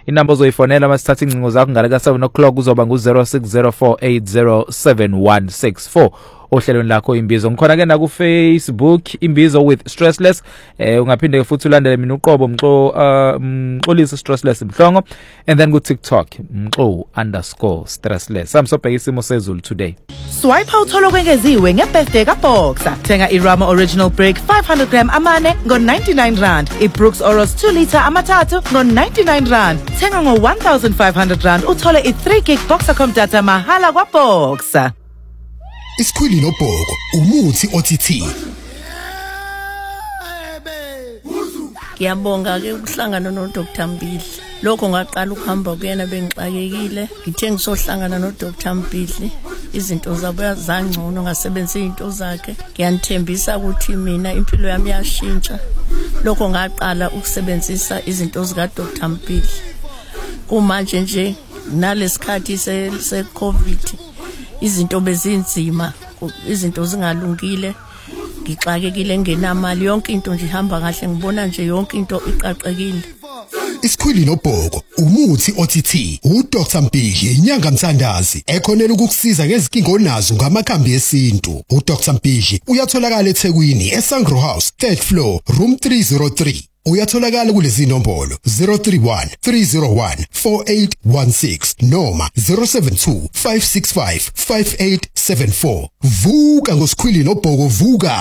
inamba ozoyifonela masithatha ingcingo zakho ngale ka 7 o'clock uzoba ngu0604807164 ohlelweni lakho imbizo. Ngikhona ke na ku Facebook imbizo with stressless. Ungaphinde futhi ulandele mina uqobo mxolisi stressless Mhlongo, and then ku TikTok mxo_stressless. Samsobheka isimo sezulu today. Swipe utholo kwengeziwe ngebirthday kaBoxer. Thenga iRama Original Brick 500 gram amane ngo 99 rand. iBrooks Oros 2 liter amathathu ngo 99 rand. Thenga ngo 1500 rand uthole i3 gig Boxer.com data mahala kwaBoxer. Isikhwili nobhoko umuthi OTT. Ngiyabonga ke ukuhlangana noDr Mbili. Lokho ngaqala ukuhamba kuyena bengixakekile. Ngithe ngisohlangana noDr Mbili. Izinto zabo zangcono ngasebenzisa izinto zakhe. Ngiyanithembisa ukuthi mina impilo yami yashintsha. Lokho ngaqala ukusebenzisa izinto zika Dr Mbili. Kumanje nje nalesikhathi se COVID izinto bezinzima, izinto zingalungile, ngixakekile ngenamali, yonke into nje ihamba kahle, ngibona nje yonke into iqaqekile. Isikhwili nobhoko umuthi OTT uDr Mbili inyanga mthandazi ekhonela ukukusiza ngezinkinga onazo ngamakhambi esintu. uDr Mbili uyatholakala eThekwini eSangro House 3rd floor room 303. Uyatholakala kulezi nombolo 031 301 4816 noma 072 565 5874. Vuka ngosikhwili nobhoko vuka.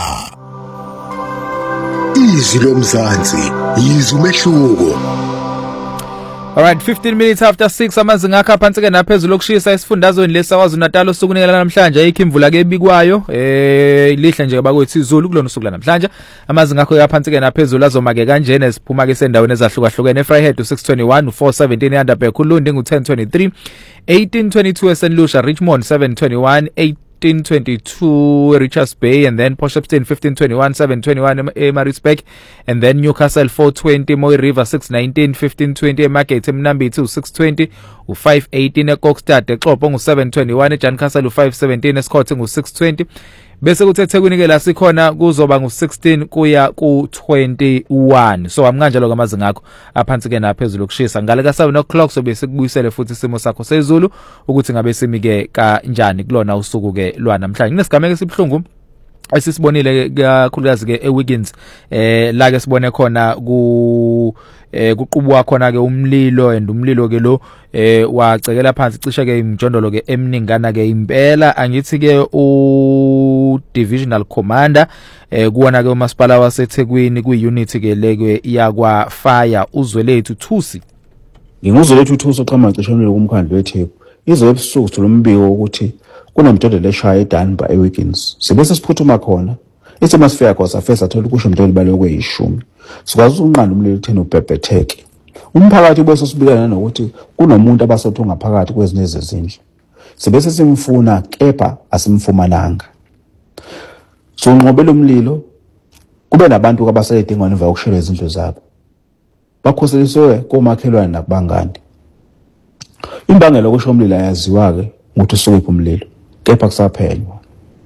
Izwi lomzansi, izwi umehluko. Alright, 15 minutes after 6 amazinga akha phansi ke naphezulu lokushisa esifundazweni leSakwaZulu Natal osukunikela namhlanje ayikho imvula ke ebikwayo lihle nje bakwethu izulu kulona usuku namhlanje amazinga akho yaphansi ke naphezulu azoma ke kanjena siphuma ke sendaweni ezahlukahlukene eFryhead u621 u417 eAnderberg uLundi ngu1023 1822 eSt Lucia Richmond 721 1522 Richards Bay, and then Potchefstroom 1521 721 Maritzburg, and then Newcastle 420 Moy River 619 1520 Market Mnambithi 620 u518 eKokstad eXhopo ngu721 eJancastle u517 eScotland ngu620 bese kuthi eThekwini ke la sikhona kuzoba ngu16 kuya ku21. So amkanjalo ngamazinga akho aphansi ke naphezulu ukushisa ngale ka 7 o'clock sobe sikubuyisele futhi isimo sakho sezulu ukuthi ngabe simi ke kanjani kulona usuku ke lwa namhlanje. Kunesigameko esibhlungu esisibonile kakhulukazi ke eWiggins la ke sibone khona kuqubwa khona ke umlilo, and umlilo ke lo wacekela phansi cishe ke imjondolo ke emningana ke impela. Angithi ke u divisional commander kuona ke umasipala waseThekwini kuunit ke leke yakwa fire uZwelethu Thusi. Nginguzwelethu Thusi oqhama cishe kumkhandlo weTheku izo ebusuku sithola umbiko ukuthi kunomntwana leshaya eDanba eWiggins. Sibese siphuthuma khona isimo sifika khosa fesa thola kusho umntwana balokwe 10. Sikwazi ukunqanda umlilo uthena ubhebhetheke. Umphakathi bese sibilana nokuthi kunomuntu abasothi ngaphakathi kwezinye izindlu. Sibese simfuna kepha asimfumananga. So nqobela umlilo kube nabantu abasayedinga nova ukushela izindlu zabo. Bakhoseliswe komakhelwane nakubangani. Imbangela yokusho umlilo ayaziwa ke ukuthi usukuphi umlilo, kepha kusaphenywa.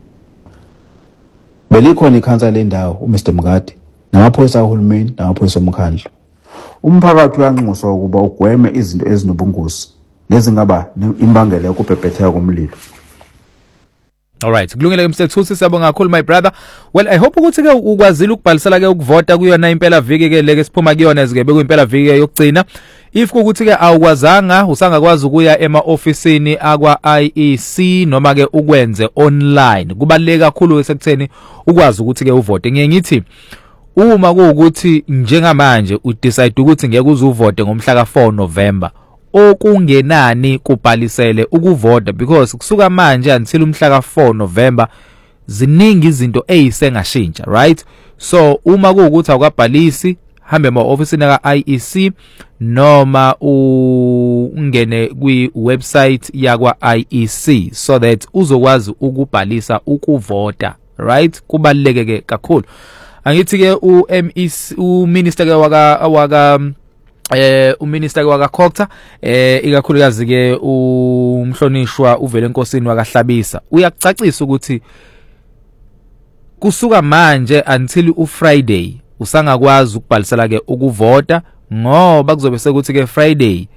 Belikhona ikhansa lendawo uMr Mngadi namaphoyisa kahulumeni namaphoyisa omkhandlu. Umphakathi uyanxuswa ukuba ugweme izinto ezinobungozi nezingaba imbangela yokubhebhetheka komlilo. Alright, kulungile Mr Thusi, siyabonga kakhulu my brother. Well, I hope ukuthi ke ukwazile ukubhalisela ke ukuvota kuyona impela viki ke leke siphuma kuyona ezikebe kuimpela viki yokugcina. If ukuthi ke awukwazanga usangakwazi ukuya ema-ofisini akwa IEC noma ke ukwenze online, kubaleka kakhulu esekutheni ukwazi ukuthi ke uvote. Ngithi uma kuukuthi njengamanje udecide ukuthi ngeke uzuvote ngomhla ka4 November, okungenani kubhalisele ukuvota, because kusuka manje until umhla ka4 November ziningi izinto ezisengashintsha, right? So uma kuukuthi awukabhalisi hambe ema-ofisini ka IEC noma ungene kwi website yakwa IEC so that uzokwazi ukubhalisa ukuvota, right? Kubaleke ke kakhulu. Angithi ke uminister ke uminister waka Khokta ikakhulukazi ke umhlonishwa uVelenkosini wakaHlabisa uyakucacisa ukuthi kusuka manje until uFriday usangakwazi ukubhalisela ke ukuvota, ngoba kuzobe sekuthi ke Friday